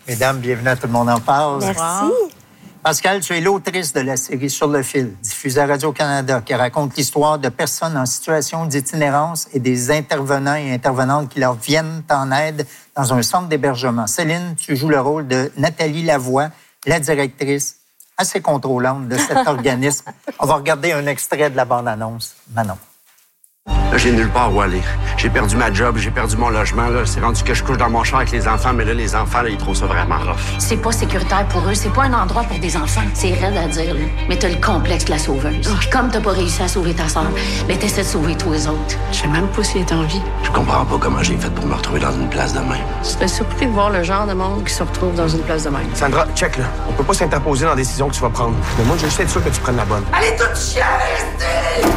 Mesdames, bienvenue à Tout le monde en parle. Merci. Pascal, tu es l'autrice de la série Sur le fil, diffusée à Radio-Canada, qui raconte l'histoire de personnes en situation d'itinérance et des intervenants et intervenantes qui leur viennent en aide dans un centre d'hébergement. Céline, tu joues le rôle de Nathalie Lavoie, la directrice assez contrôlante de cet organisme. On va regarder un extrait de la bande-annonce. Manon. Là, j'ai nulle part où aller. J'ai perdu ma job, j'ai perdu mon logement. Là, c'est rendu que je couche dans mon char avec les enfants, mais là, les enfants, là, ils trouvent ça vraiment rough. C'est pas sécuritaire pour eux. C'est pas un endroit pour des enfants. C'est raide à dire, là. Mais t'as le complexe de la sauveuse. Puis comme t'as pas réussi à sauver ta sœur, ben t'essaies de sauver tous les autres. Je sais même pas s'il est en vie. Je comprends pas comment j'ai fait pour me retrouver dans une place de même. Je serais surpris de voir le genre de monde qui se retrouve dans une place de même. Sandra, check, là. On peut pas s'interposer dans la décision que tu vas prendre. Mais moi, je veux juste être sûr que tu prennes la bonne. Allez, tout chier, restez!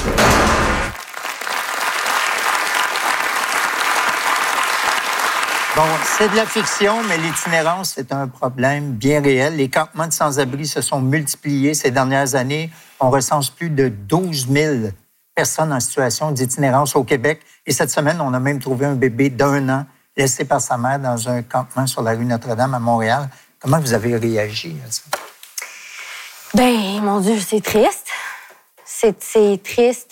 Bon, c'est de la fiction, mais l'itinérance, c'est un problème bien réel. Les campements de sans-abri se sont multipliés ces dernières années. On recense plus de 12 000 personnes en situation d'itinérance au Québec. Et cette semaine, on a même trouvé un bébé d'1 an laissé par sa mère dans un campement sur la rue Notre-Dame à Montréal. Comment vous avez réagi à ça? Ben, mon Dieu, c'est triste. C'est triste.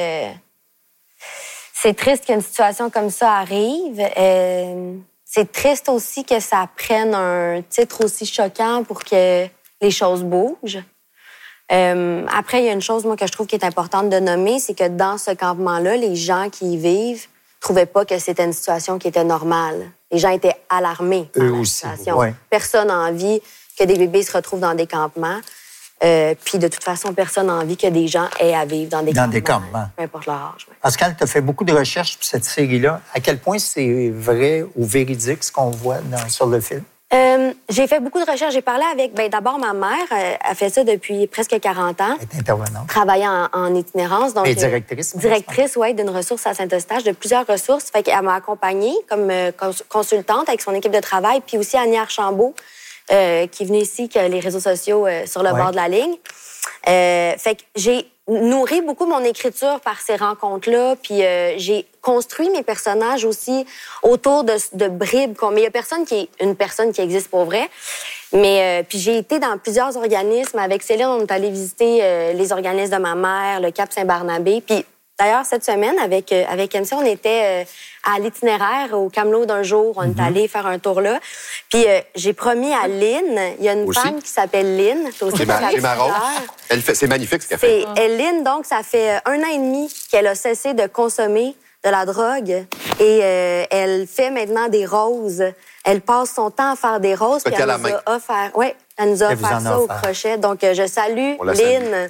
C'est triste qu'une situation comme ça arrive. C'est triste aussi que ça prenne un titre aussi choquant pour que les choses bougent. Après, il y a une chose, moi, que je trouve qui est importante de nommer, c'est que dans ce campement-là, les gens qui y vivent trouvaient pas que c'était une situation qui était normale. Les gens étaient alarmés par la situation. Ouais. Personne n'a envie que des bébés se retrouvent dans des campements. Puis, de toute façon, personne n'a envie que des gens aient à vivre dans des campements. Peu importe leur âge. Ouais. Pascal, tu as fait beaucoup de recherches sur cette série-là. À quel point c'est vrai ou véridique ce qu'on voit sur le film? J'ai fait beaucoup de recherches. J'ai parlé avec, d'abord, ma mère. Elle fait ça depuis presque 40 ans. Elle est intervenante. Travaillant en itinérance. Donc, et directrice. Directrice, oui, d'une ressource à Saint-Eustache, de plusieurs ressources. Fait qu'elle m'a accompagnée comme consultante avec son équipe de travail. Puis aussi Annie Archambault, qui est venue ici, qui a les réseaux sociaux sur le bord de la ligne. Fait que j'ai nourri beaucoup mon écriture par ces rencontres-là, puis j'ai construit mes personnages aussi autour de bribes. Mais il y a une personne qui existe pour vrai. Mais puis j'ai été dans plusieurs organismes. Avec Céline, on est allé visiter les organismes de ma mère, le Cap Saint-Barnabé. Puis d'ailleurs, cette semaine, avec MC, on était à l'itinéraire au Camelot d'un jour. On est allé faire un tour là. Puis j'ai promis à Lynn, il y a une femme qui s'appelle Lynn. C'est marrant. C'est magnifique ce qu'elle fait. Lynn, donc, ça fait 1 an et demi qu'elle a cessé de consommer de la drogue. Et elle fait maintenant des roses. Elle passe son temps à faire des roses. Puis elle nous a offert... Oui, elle nous a offert ça au crochet. Donc, je salue Lynn.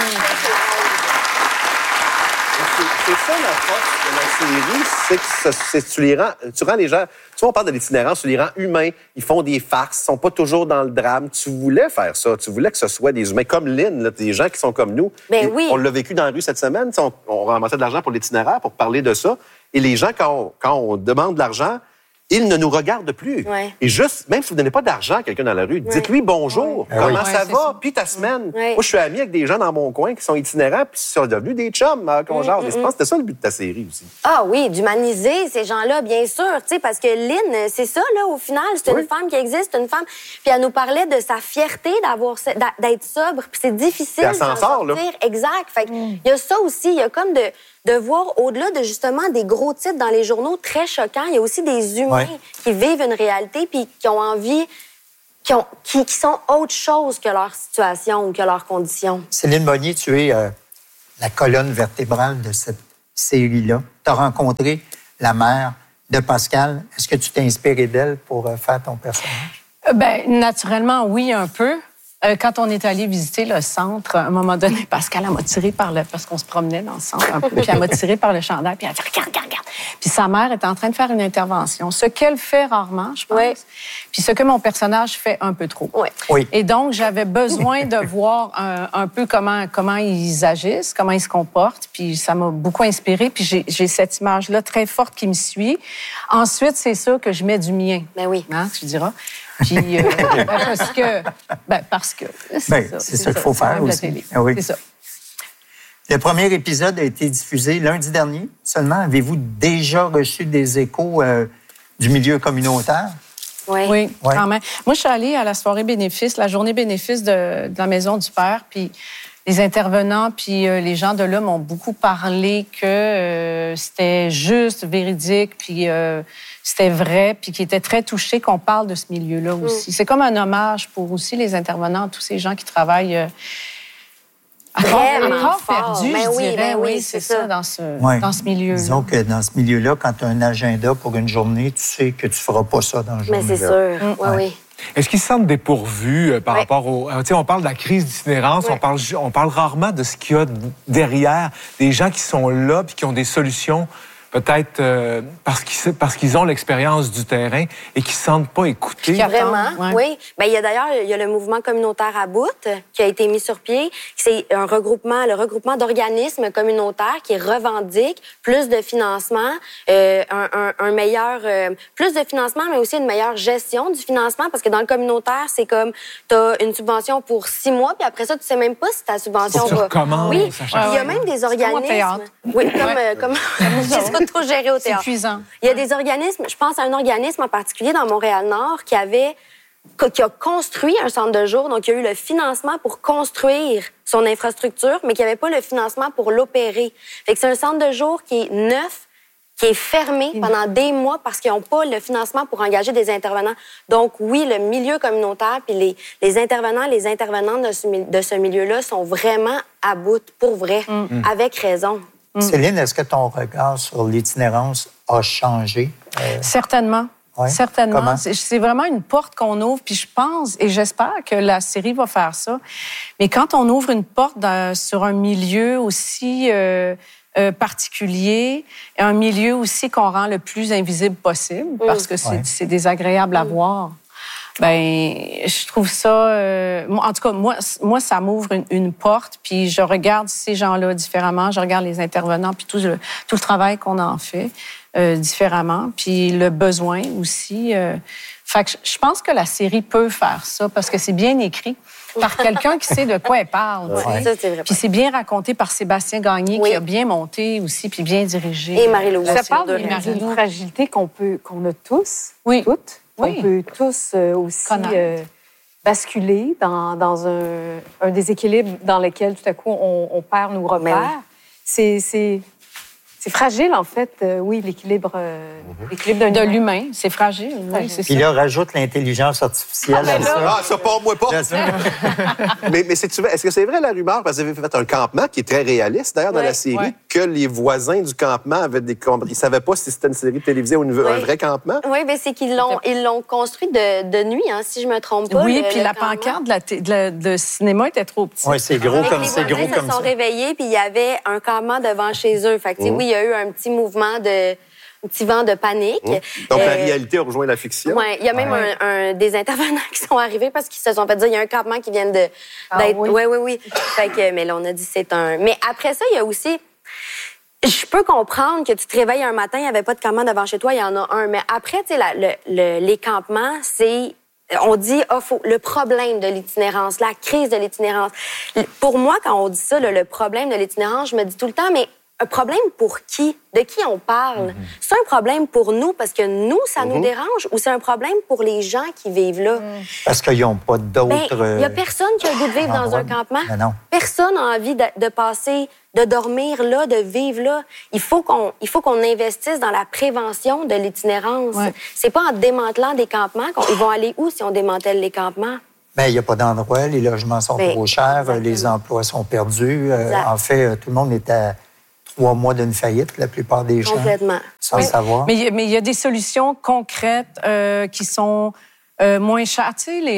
C'est ça la force de la série, c'est que tu rends les gens... Tu vois, on parle de l'itinérance, tu les rends humains, ils font des farces, ils sont pas toujours dans le drame. Tu voulais faire ça, tu voulais que ce soit des humains comme Lynn, là, des gens qui sont comme nous. Ben oui. On l'a vécu dans la rue cette semaine, on ramassait de l'argent pour l'itinéraire, pour parler de ça. Et les gens, quand on demande de l'argent, ils ne nous regardent plus. Ouais. Et juste, même si vous ne donnez pas d'argent à quelqu'un dans la rue, dites-lui bonjour, comment ça va, puis ta semaine. Ouais. Moi, je suis ami avec des gens dans mon coin qui sont itinérants, puis ils sont devenus des chums, qu'on jase. Et je pense que c'était ça le but de ta série aussi. Ah oui, d'humaniser ces gens-là, bien sûr, tu sais, parce que Lynn, c'est ça, là, au final, c'est une femme qui existe, une femme, puis elle nous parlait de sa fierté d'être sobre, puis c'est difficile elle s'en sort, là. Exact. Fait il y a ça aussi, il y a comme de voir au-delà de justement des gros titres dans les journaux très choquants, il y a aussi des humains qui vivent une réalité puis qui ont envie, qui sont autre chose que leur situation ou que leurs conditions. Céline Monnier, tu es la colonne vertébrale de cette série-là. Tu as rencontré la mère de Pascal. Est-ce que tu t'es inspiré d'elle pour faire ton personnage? Naturellement, oui, un peu. Quand on est allé visiter le centre, à un moment donné, Pascal, elle m'a tiré parce qu'on se promenait dans le centre un peu, puis elle m'a tiré par le chandail, puis elle a dit « Regarde. Puis sa mère était en train de faire une intervention, ce qu'elle fait rarement, je pense, puis ce que mon personnage fait un peu trop. Oui. Et donc, j'avais besoin de voir un peu comment ils agissent, comment ils se comportent, puis ça m'a beaucoup inspirée, puis j'ai cette image-là très forte qui me suit. Ensuite, c'est ça que je mets du mien. Ben oui. Hein, tu diras. Puis, parce que c'est ça qu'il faut faire aussi. Oui. C'est ça. Le premier épisode a été diffusé lundi dernier. Seulement, avez-vous déjà reçu des échos du milieu communautaire? Oui, quand même. Moi, je suis allée à la soirée bénéfice, la journée bénéfice de la Maison du Père, puis les intervenants puis les gens de là m'ont beaucoup parlé que c'était juste, véridique, puis c'était vrai, puis qu'ils étaient très touchés qu'on parle de ce milieu-là aussi. C'est comme un hommage pour aussi les intervenants, tous ces gens qui travaillent encore perdus, je dirais. Oui, c'est ça, dans ce milieu-là. Disons que dans ce milieu-là, quand tu as un agenda pour une journée, tu sais que tu ne feras pas ça dans la journée. Mais c'est sûr, oui. Est-ce qu'ils se sentent dépourvus par rapport au... Tu sais, on parle de la crise d'itinérance, on parle rarement de ce qu'il y a derrière, des gens qui sont là puis qui ont des solutions, peut-être parce qu'ils ont l'expérience du terrain et qui ne se sentent pas écoutés. Vraiment, oui. Bien, il y a le mouvement communautaire à bout qui a été mis sur pied. C'est le regroupement d'organismes communautaires qui revendique plus de financement, un meilleur... plus de financement, mais aussi une meilleure gestion du financement, parce que dans le communautaire, c'est comme tu as une subvention pour 6 mois, puis après ça, tu sais même pas si ta subvention va... Oui, il y a même des organismes... Oui, comme auto-géré au théâtre. C'est épuisant. Il y a des organismes, je pense à un organisme en particulier dans Montréal-Nord qui a construit un centre de jour, donc il y a eu le financement pour construire son infrastructure, mais qui n'avait pas le financement pour l'opérer. Fait que c'est un centre de jour qui est neuf, qui est fermé pendant des mois parce qu'ils n'ont pas le financement pour engager des intervenants. Donc oui, le milieu communautaire puis les intervenants, les intervenantes de ce milieu-là sont vraiment à bout, pour vrai, avec raison. Céline, est-ce que ton regard sur l'itinérance a changé? Certainement. Ouais. Certainement. Comment? C'est vraiment une porte qu'on ouvre, puis je pense et j'espère que la série va faire ça. Mais quand on ouvre une porte sur un milieu aussi particulier, un milieu aussi qu'on rend le plus invisible possible, parce que c'est désagréable à voir, ben je trouve ça... en tout cas, moi ça m'ouvre une porte, puis je regarde ces gens-là différemment, je regarde les intervenants, puis tout le travail qu'on en fait différemment, puis le besoin aussi. Fait que je pense que la série peut faire ça, parce que c'est bien écrit par quelqu'un qui sait de quoi elle parle. Ça, c'est vrai. Puis c'est bien raconté par Sébastien Gagné, qui a bien monté aussi, puis bien dirigé. Et Marie-Louise. Ça parle d'une fragilité qu'on a tous, toutes. On peut tous aussi basculer dans un déséquilibre dans lequel, tout à coup, on perd nos repères. C'est fragile, en fait, l'équilibre de l'humain. C'est fragile, oui, c'est ça. Puis là, rajoute l'intelligence artificielle à ça. Ah, ça part moi pas! mais est-ce que c'est vrai, la rumeur, parce que vous avez fait un campement qui est très réaliste, d'ailleurs, dans la série, que les voisins du campement avaient ils savaient pas si c'était une série télévisée ou un vrai campement? Oui, mais c'est qu'ils l'ont construit de nuit, si je me trompe pas. Oui, puis la pancarte de cinéma était trop petite. Oui, c'est gros comme ça. Les voisins se sont réveillés, puis il y avait un campement devant chez eux. Fait que, oui, il y a eu un petit mouvement un petit vent de panique. Donc, la réalité a rejoint la fiction. Oui, il y a même des intervenants qui sont arrivés parce qu'ils se sont fait dire il y a un campement qui vient d'être... Oui. Fait que, mais là, on a dit c'est un... Mais après ça, il y a aussi... Je peux comprendre que tu te réveilles un matin, il n'y avait pas de campement devant chez toi, il y en a un. Mais après, tu sais, les campements, c'est... On dit, le problème de l'itinérance, la crise de l'itinérance. Pour moi, quand on dit ça, le problème de l'itinérance, je me dis tout le temps, mais un problème pour qui? De qui on parle? C'est un problème pour nous parce que nous, ça nous dérange, ou c'est un problème pour les gens qui vivent là? Parce qu'ils n'ont pas d'autres... Il n'y a personne qui a le goût de vivre dans un campement. Ben non. Personne n'a envie de passer, de dormir là, de vivre là. Il faut qu'on investisse dans la prévention de l'itinérance. Ouais. C'est pas en démantelant des campements. Ils vont aller où si on démantèle les campements? Bien, il n'y a pas d'endroit, les logements sont trop chers, les emplois sont perdus. En fait, tout le monde est à 3 mois d'une faillite, la plupart des gens. Complètement. Sans le savoir. Mais il y a des solutions concrètes qui sont moins chères. Tu sais,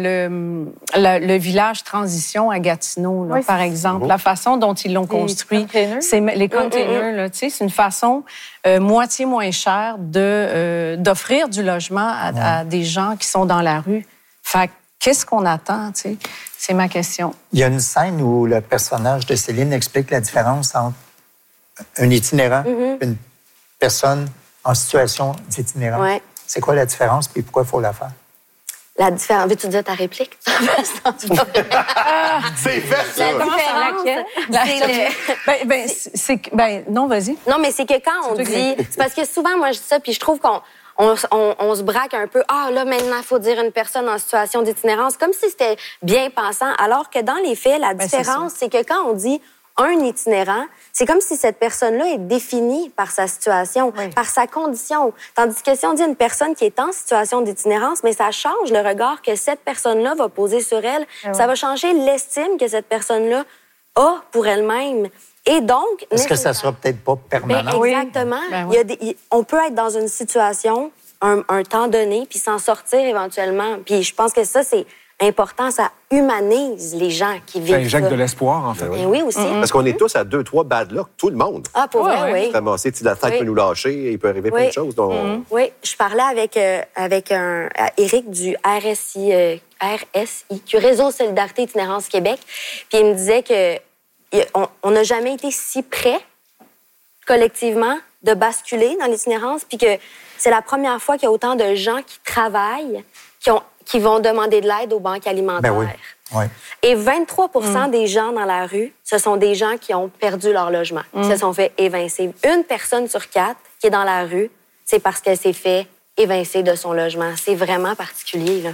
le village transition à Gatineau, là, par exemple, la façon dont ils l'ont construit, c'est les containers, là, tu sais, c'est une façon moitié moins chère d'offrir du logement à des gens qui sont dans la rue. Fait qu'est-ce qu'on attend, tu sais? C'est ma question. Il y a une scène où le personnage de Céline explique la différence entre un itinérant et une personne en situation d'itinérance. Ouais. C'est quoi la différence et pourquoi il faut la faire? La différence... Veux-tu dire ta réplique? C'est fait, ça! Non, vas-y. Non, mais c'est que quand on dit... C'est parce que souvent, moi, je dis ça, puis je trouve on se braque un peu. Ah, là, maintenant, il faut dire une personne en situation d'itinérance, comme si c'était bien pensant. Alors que dans les faits, la différence, c'est que quand on dit un itinérant, c'est comme si cette personne-là est définie par sa situation, par sa condition. Tandis que si on dit une personne qui est en situation d'itinérance, mais ça change le regard que cette personne-là va poser sur elle. Ça va changer l'estime que cette personne-là a pour elle-même. Et donc... Est-ce que ça sera peut-être pas permanent? Exactement. On peut être dans une situation un temps donné, puis s'en sortir éventuellement. Puis je pense que ça, c'est important. Ça humanise les gens qui vivent ça. Ça injecte de l'espoir, en fait. Oui, aussi. Parce qu'on est tous à 2-3 bad luck, tout le monde. Ah, pour vrai, oui. Ramasser, la tête peut nous lâcher, il peut arriver plein de choses. Donc... Oui, je parlais avec Éric du RSI, qui est Réseau Solidarité Itinérance Québec, puis il me disait qu'on n'a jamais été si près, collectivement, de basculer dans l'itinérance, puis que c'est la première fois qu'il y a autant de gens qui travaillent, qui vont demander de l'aide aux banques alimentaires. Ben oui. Et 23 des gens dans la rue, ce sont des gens qui ont perdu leur logement, qui se sont fait évincer. 1 personne sur 4 qui est dans la rue, c'est parce qu'elle s'est fait évincer de son logement. C'est vraiment particulier, là.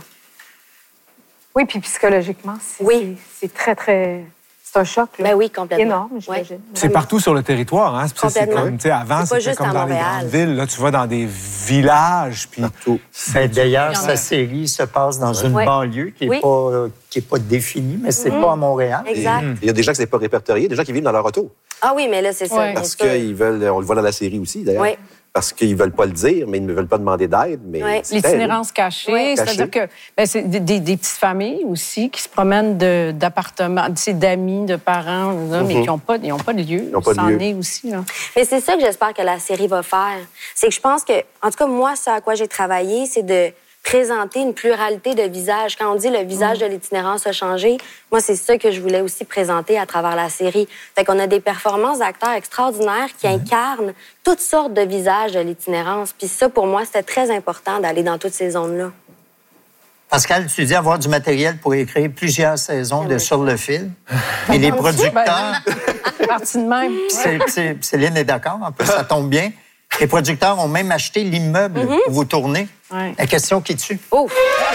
Oui, puis psychologiquement, c'est très, très... C'est un choc, là. Ben oui, complètement. Énorme, j'imagine. C'est partout sur le territoire, hein? C'est comme, avant, c'était comme dans les grandes villes. Là, tu vas dans des villages, puis partout. D'ailleurs, sa série se passe dans une banlieue qui est pas définie, mais c'est pas à Montréal. Exact. Il y a des gens qui ne sont pas répertoriés, des gens qui vivent dans leur auto. Ah oui, mais là, c'est ça. Parce qu'ils veulent... On le voit dans la série aussi, d'ailleurs. Oui. Parce qu'ils ne veulent pas le dire, mais ils ne veulent pas demander d'aide. Mais l'itinérance cachée, c'est-à-dire que c'est des petites familles aussi qui se promènent d'appartements, d'amis, de parents, mais qui n'ont pas de lieu. Ça en est aussi. Là. Mais c'est ça que j'espère que la série va faire. C'est que je pense que, en tout cas, moi, ce à quoi j'ai travaillé, c'est de présenter une pluralité de visages. Quand on dit le visage de l'itinérance a changé, moi, c'est ça que je voulais aussi présenter à travers la série. Fait qu'on a des performances d'acteurs extraordinaires qui incarnent toutes sortes de visages de l'itinérance. Puis ça, pour moi, c'était très important d'aller dans toutes ces zones-là. Pascal, tu dis avoir du matériel pour écrire plusieurs saisons de Sur le fil. Et les producteurs... Partie de même. Céline est d'accord, en plus, ça tombe bien. Les producteurs ont même acheté l'immeuble où vous tournez. Ouais. La question qui tue. Oh!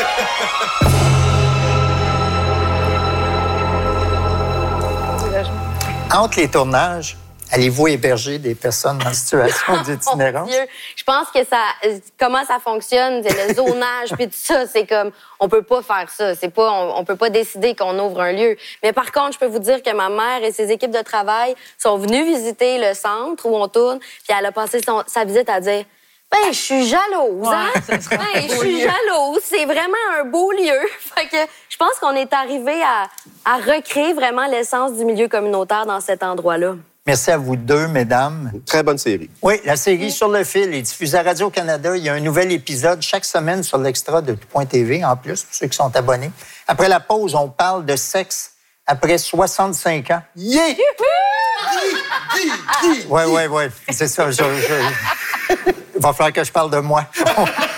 Entre les tournages, allez-vous héberger des personnes en situation d'itinérance? Mon Dieu. Je pense que comment ça fonctionne, c'est le zonage puis tout ça, c'est comme on peut pas faire ça, c'est pas on peut pas décider qu'on ouvre un lieu. Mais par contre, je peux vous dire que ma mère et ses équipes de travail sont venues visiter le centre où on tourne, puis elle a passé sa visite à dire ben, je suis jalouse, hein? Je suis jalouse. C'est vraiment un beau lieu. Fait que je pense qu'on est arrivé à recréer vraiment l'essence du milieu communautaire dans cet endroit-là. Merci à vous deux, mesdames. Très bonne série. Oui, la série Sur le fil est diffusée à Radio-Canada. Il y a un nouvel épisode chaque semaine sur l'extra de Tout.tv, en plus, pour ceux qui sont abonnés. Après la pause, on parle de sexe après 65 ans. Yeah! Oui. C'est ça. Il va falloir que je parle de moi.